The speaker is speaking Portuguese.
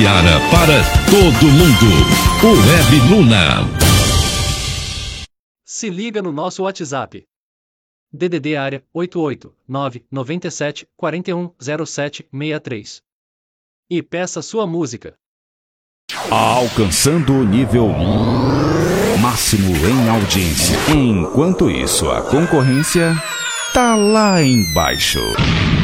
Seara para todo mundo. O Web Luna. Se liga no nosso WhatsApp. DDD área 88997410763. E peça sua música. Alcançando o nível máximo em audiência. Enquanto isso, a concorrência tá lá embaixo.